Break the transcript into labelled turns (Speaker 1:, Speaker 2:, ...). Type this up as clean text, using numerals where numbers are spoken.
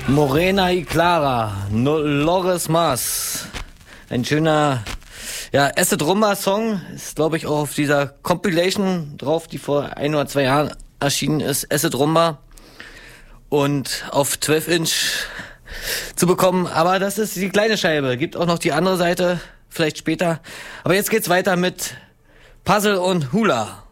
Speaker 1: Morena y Clara, Lores Mas. Ein schöner, Acid Rumba Song. Ist, glaube ich, auch auf dieser Compilation drauf, die vor 1 oder 2 Jahren erschienen ist. Acid Rumba. Und auf 12-Inch zu bekommen. Aber das ist die kleine Scheibe. Gibt auch noch die andere Seite, vielleicht später. Aber jetzt geht's weiter mit Puzzle und Hula.